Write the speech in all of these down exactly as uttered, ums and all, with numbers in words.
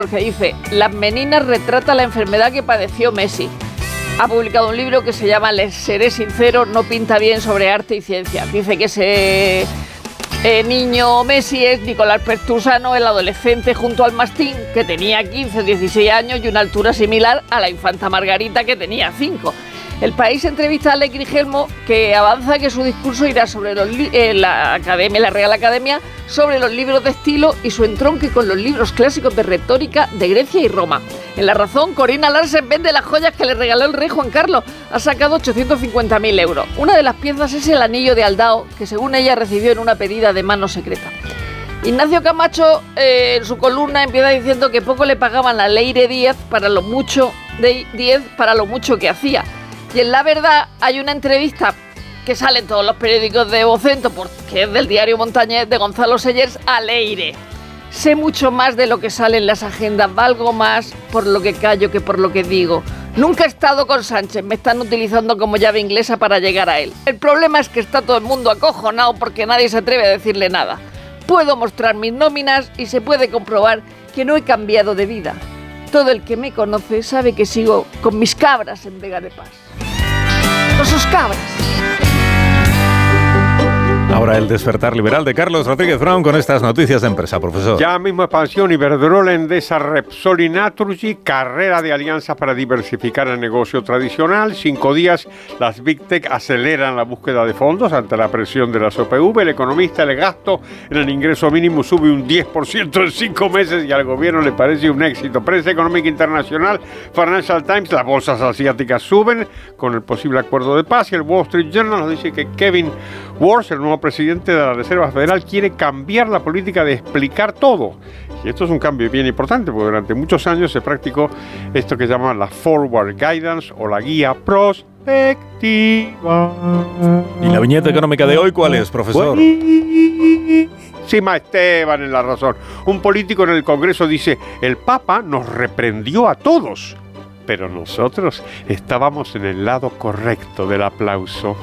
que dice: Las Meninas retrata la enfermedad que padeció Messi. Ha publicado un libro que se llama Les seré sincero, no pinta bien sobre arte y ciencia. Dice que ese eh, niño Messi es Nicolás Pertusano, el adolescente junto al mastín, que tenía quince o dieciséis años y una altura similar a la infanta Margarita, que tenía cinco. El País entrevista a Alex Grigelmo, que avanza que su discurso irá sobre los li- eh, la Academia, la Real Academia, sobre los libros de estilo y su entronque con los libros clásicos de retórica de Grecia y Roma. En La Razón, Corina Larsen vende las joyas que le regaló el rey Juan Carlos. Ha sacado ochocientos cincuenta mil euros. Una de las piezas es el anillo de Aldao, que según ella recibió en una pedida de mano secreta. Ignacio Camacho, eh, en su columna, empieza diciendo que poco le pagaban a Leire Díez para lo mucho de Díez para lo mucho que hacía. Y en La Verdad hay una entrevista que sale en todos los periódicos de Vocento, porque es del diario Montañés, de Gonzalo Sellers a Leire. Sé mucho más de lo que sale en las agendas, valgo más por lo que callo que por lo que digo. Nunca he estado con Sánchez, me están utilizando como llave inglesa para llegar a él. El problema es que está todo el mundo acojonado porque nadie se atreve a decirle nada. Puedo mostrar mis nóminas y se puede comprobar que no he cambiado de vida. Todo el que me conoce sabe que sigo con mis cabras en Vega de Paz. ¡Con sus cabras! Ahora el despertar liberal de Carlos Rodríguez Brown con estas noticias de empresa, profesor. Ya mismo expansión Iberdrola, Endesa, Repsol y Naturgy, carrera de alianzas para diversificar el negocio tradicional. Cinco días, las Big Tech aceleran la búsqueda de fondos ante la presión de las O P V. El economista, el gasto en el ingreso mínimo sube un diez por ciento en cinco meses y al gobierno le parece un éxito. Prensa económica internacional, Financial Times, las bolsas asiáticas suben con el posible acuerdo de paz y el Wall Street Journal nos dice que Kevin Warsh, el nuevo presidente de la Reserva Federal, quiere cambiar la política de explicar todo. Y esto es un cambio bien importante, porque durante muchos años se practicó esto que llaman la Forward Guidance o la guía prospectiva. ¿Y la viñeta económica de hoy cuál es, profesor? Sima Esteban en La Razón. Un político en el Congreso dice: el Papa nos reprendió a todos, pero nosotros estábamos en el lado correcto del aplauso.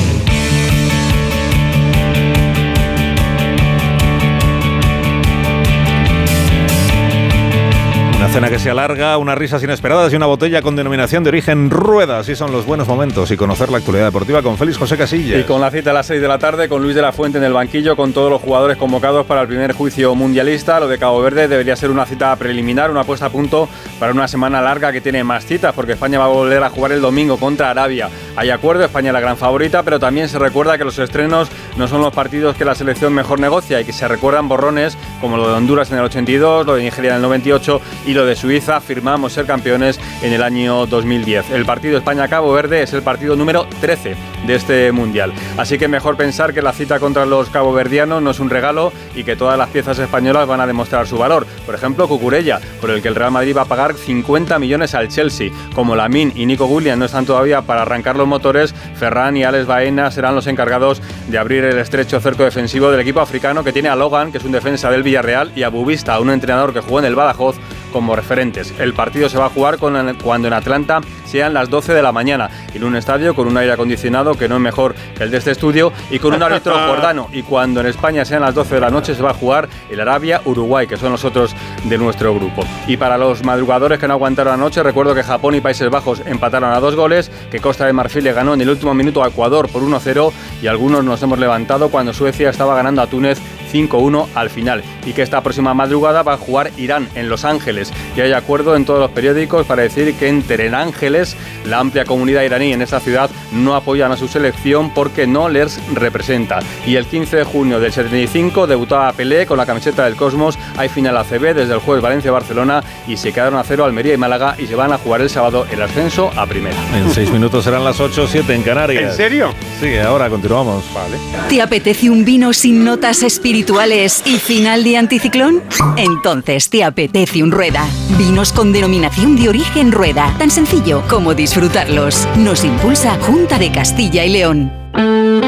Una cena que se alarga, unas risas inesperadas y una botella con denominación de origen Rueda. Así son los buenos momentos. Y conocer la actualidad deportiva con Félix José Casillas. Y con la cita a las seis de la tarde con Luis de la Fuente en el banquillo, con todos los jugadores convocados para el primer juicio mundialista. Lo de Cabo Verde debería ser una cita preliminar, una puesta a punto para una semana larga que tiene más citas, porque España va a volver a jugar el domingo contra Arabia. Hay acuerdo, España es la gran favorita, pero también se recuerda que los estrenos no son los partidos que la selección mejor negocia y que se recuerdan borrones como lo de Honduras en el ochenta y dos, lo de Nigeria en el noventa y ocho y lo de Suiza, firmamos ser campeones en el año dos mil diez. El partido España-Cabo Verde es el partido número trece de este Mundial. Así que mejor pensar que la cita contra los caboverdianos no es un regalo y que todas las piezas españolas van a demostrar su valor. Por ejemplo, Cucurella, por el que el Real Madrid va a pagar cincuenta millones al Chelsea. Como Lamine y Nico Williams no están todavía para arrancar los motores, Ferran y Alex Baena serán los encargados de abrir el estrecho cerco defensivo del equipo africano, que tiene a Logan, que es un defensa del Villarreal, y a Bubista, un entrenador que jugó en el Badajoz, como referentes. El partido se va a jugar con, cuando en Atlanta sean las doce de la mañana, en un estadio con un aire acondicionado que no es mejor que el de este estudio y con un árbitro jordano. Y cuando en España sean las doce de la noche se va a jugar el Arabia-Uruguay, que son los otros de nuestro grupo. Y para los madrugadores que no aguantaron anoche, recuerdo que Japón y Países Bajos empataron a dos goles, que Costa de Marfil le ganó en el último minuto a Ecuador por uno cero y algunos nos hemos levantado cuando Suecia estaba ganando a Túnez cinco uno al final, y que esta próxima madrugada va a jugar Irán en Los Ángeles. Y hay acuerdo en todos los periódicos para decir que en Ángeles la amplia comunidad iraní en esta ciudad no apoyan a su selección porque no les representa. Y el quince de junio del setenta y cinco debutaba Pelé con la camiseta del Cosmos. Hay final A C B desde el jueves Valencia-Barcelona y se quedaron a cero Almería y Málaga y se van a jugar el sábado el ascenso a primera. En seis minutos serán las ocho, siete en Canarias. ¿En serio? Sí, ahora continuamos. Vale. ¿Te apetece un vino sin notas espirituales y final de anticiclón? Entonces te apetece un Rueda. Vinos con denominación de origen Rueda. Tan sencillo como disfrutarlos. Nos impulsa Junta de Castilla y León.